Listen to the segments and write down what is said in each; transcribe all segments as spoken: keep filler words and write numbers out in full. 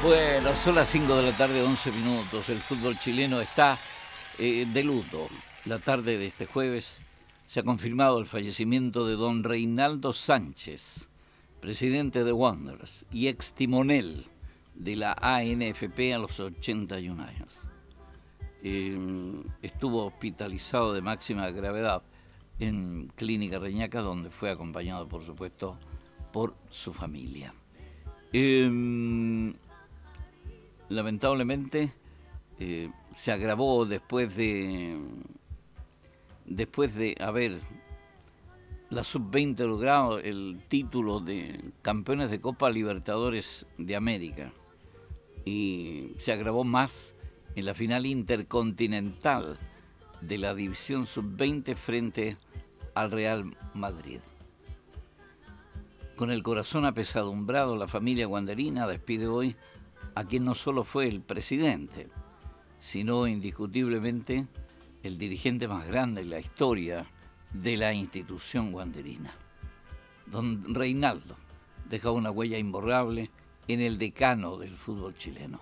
Bueno, son las cinco de la tarde, once minutos. El fútbol chileno está eh, de luto. La tarde de este jueves se ha confirmado el fallecimiento de don Reinaldo Sánchez, presidente de Wanderers y ex timonel de la A N F P a los ochenta y un años. Eh, estuvo hospitalizado de máxima gravedad en Clínica Reñaca, donde fue acompañado, por supuesto, por su familia. Eh, lamentablemente eh, se agravó después de después de haber la sub veinte logrado el título de campeones de Copa Libertadores de América, y se agravó más en la final intercontinental de la división sub veinte frente al Real Madrid. Con el corazón apesadumbrado, la familia wanderina despide hoy a quien no solo fue el presidente, sino indiscutiblemente el dirigente más grande en la historia de la institución wanderina. Don Reinaldo deja una huella imborrable en el decano del fútbol chileno.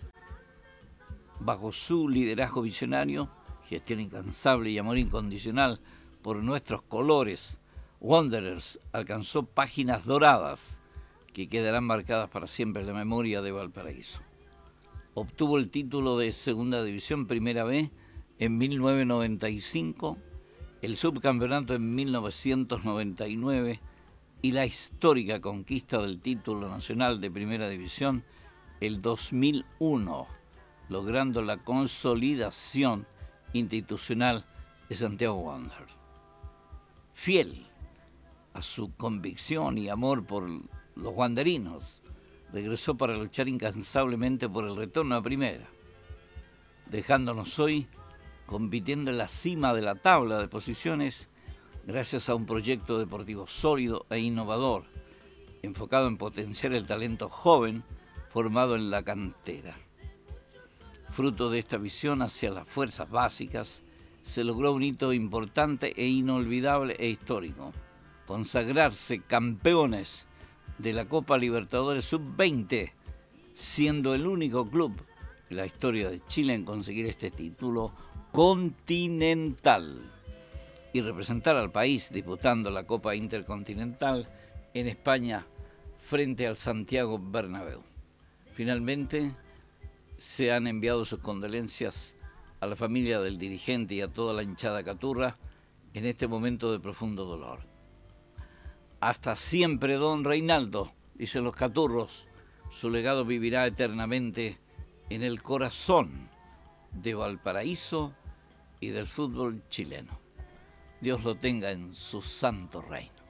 Bajo su liderazgo visionario, gestión incansable y amor incondicional por nuestros colores, Wanderers alcanzó páginas doradas que quedarán marcadas para siempre en la memoria de Valparaíso. Obtuvo el título de Segunda División Primera B en mil novecientos noventa y cinco, el subcampeonato en mil novecientos noventa y nueve y la histórica conquista del título nacional de Primera División el dos mil uno, logrando la consolidación institucional de Santiago Wanderers. Fiel a su convicción y amor por los wanderinos, regresó para luchar incansablemente por el retorno a primera, dejándonos hoy compitiendo en la cima de la tabla de posiciones gracias a un proyecto deportivo sólido e innovador, enfocado en potenciar el talento joven formado en la cantera. Fruto de esta visión hacia las fuerzas básicas, se logró un hito importante e inolvidable e histórico: consagrarse campeones de la Copa Libertadores sub veinte, siendo el único club en la historia de Chile en conseguir este título continental y representar al país disputando la Copa Intercontinental en España frente al Santiago Bernabéu. Finalmente, se han enviado sus condolencias a la familia del dirigente y a toda la hinchada caturra en este momento de profundo dolor. Hasta siempre, don Reinaldo, dicen los caturros. Su legado vivirá eternamente en el corazón de Valparaíso y del fútbol chileno. Dios lo tenga en su santo reino.